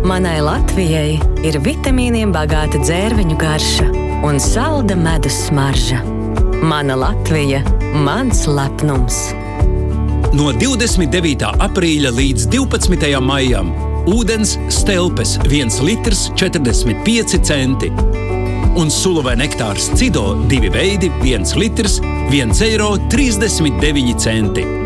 Manai Latvijai ir vitamīniem bagāta dzērveņu garša un salda medus smarža. Mana Latvija, mans lepnums. No 29. aprīļa līdz 12. maijam ūdens Stelpes 1 litrs 45 centi. Un sula vai nektārs Cido 2 veidi 1 litrs 1,39 eiro.